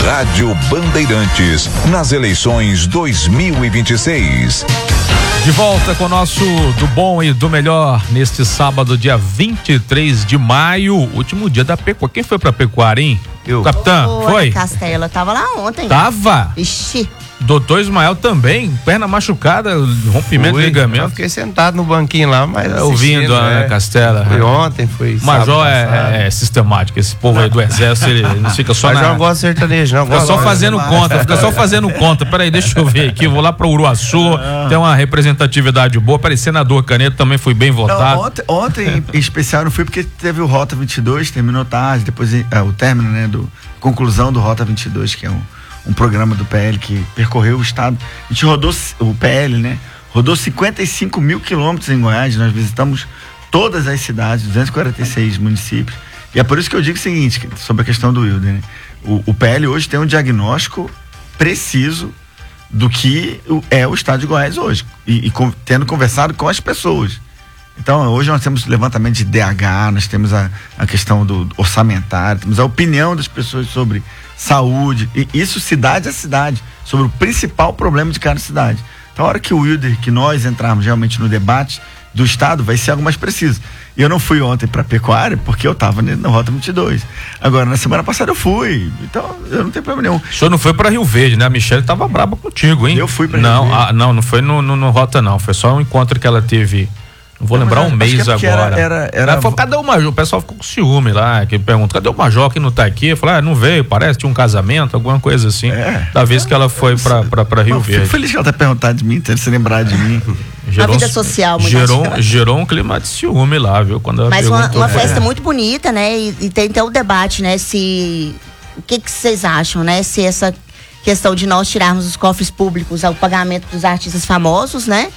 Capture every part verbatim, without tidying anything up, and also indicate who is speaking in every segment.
Speaker 1: Rádio Bandeirantes, nas eleições dois mil e vinte e seis.
Speaker 2: De volta com o nosso do bom e do melhor neste sábado, dia vinte e três de maio, último dia da pecuária. Quem foi pra pecuária, hein?
Speaker 3: Eu.
Speaker 2: Capitão,
Speaker 4: Ô,
Speaker 2: foi?
Speaker 4: Castelo, eu tava lá ontem.
Speaker 2: Tava?
Speaker 4: Ixi.
Speaker 2: Doutor Ismael também, perna machucada, rompimento
Speaker 3: Fui,
Speaker 2: de ligamento.
Speaker 3: eu fiquei sentado no banquinho lá, mas
Speaker 2: Ouvindo a
Speaker 3: é.
Speaker 2: Castela.
Speaker 3: Foi ontem, foi
Speaker 2: Major
Speaker 3: sábado
Speaker 2: é,
Speaker 3: passado.
Speaker 2: é sistemático, esse povo aí do exército, ele não fica só
Speaker 3: Mas
Speaker 2: na...
Speaker 3: eu não gosto de sertanejo, não.
Speaker 2: Fica
Speaker 3: Gosto
Speaker 2: só
Speaker 3: de-
Speaker 2: fazendo conta, fica só fazendo conta. Peraí, deixa eu ver aqui, eu vou lá pra Uruaçu, tem uma representatividade boa. Peraí, senador Caneto também foi bem votado.
Speaker 5: Não, ontem, ontem em especial não fui porque teve o Rota vinte e dois, terminou tarde, depois é, o término, né, do conclusão do Rota vinte e dois, que é um, um programa do P L que percorreu o estado. A gente rodou, o P L, né, rodou cinquenta e cinco mil quilômetros em Goiás, nós visitamos todas as cidades, duzentos e quarenta e seis municípios, e é por isso que eu digo o seguinte, sobre a questão do Wilder, né, o, o P L hoje tem um diagnóstico preciso do que é o estado de Goiás hoje, e, e com, tendo conversado com as pessoas. Então, hoje nós temos levantamento de D H, nós temos a, a questão do orçamentário, temos a opinião das pessoas sobre saúde, e isso cidade a cidade, sobre o principal problema de cada cidade. Então, a hora que o Wilder, que nós entrarmos realmente no debate do estado, vai ser algo mais preciso. E eu não fui ontem para pecuária porque eu estava na Rota vinte e dois. Agora, na semana passada eu fui, então eu não tenho problema nenhum.
Speaker 2: O senhor não foi pra Rio Verde, né? A Michele tava braba contigo, hein?
Speaker 5: Eu fui pra
Speaker 2: não,
Speaker 5: Rio Verde.
Speaker 2: Ah, não, não foi no, no, no Rota, não. Foi só um encontro que ela teve. Não vou
Speaker 5: Não,
Speaker 2: lembrar
Speaker 5: mas
Speaker 2: um
Speaker 5: acho que
Speaker 2: mês
Speaker 5: é porque era-
Speaker 2: agora.
Speaker 5: era- era-
Speaker 2: Ela falou, cadê o Major? O pessoal ficou com ciúme lá, que pergunta, cadê o Major que não tá aqui? Eu falei, ah, não veio, parece, tinha um casamento, alguma coisa assim.
Speaker 5: É.
Speaker 2: Da vez que ela foi pra, pra, pra Rio
Speaker 5: Não,
Speaker 2: Verde.
Speaker 5: fico feliz que ela tenha perguntado de mim, ter se lembrado de mim.
Speaker 4: A vida social, muito
Speaker 2: gerou,
Speaker 4: ativa.
Speaker 2: gerou um clima de ciúme lá, viu? Quando ela
Speaker 4: Mas uma,
Speaker 2: perguntou
Speaker 4: uma
Speaker 2: pra
Speaker 4: festa
Speaker 2: ela.
Speaker 4: muito bonita, né? E, e tem até o debate, né? Se. O que que vocês acham, né? Se essa questão de nós tirarmos os cofres públicos ao pagamento dos artistas famosos, né?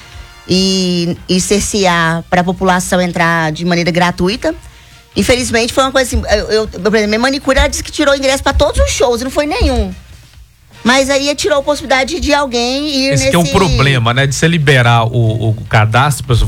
Speaker 4: E, e cercear para a população entrar de maneira gratuita. Infelizmente foi uma coisa assim. Eu, eu, por exemplo, minha manicure, ela disse que tirou ingresso para todos os shows, e não foi nenhum. Mas aí tirou a possibilidade de alguém ir
Speaker 2: Esse
Speaker 4: nesse...
Speaker 2: que é o problema, né? De você liberar o, o cadastro,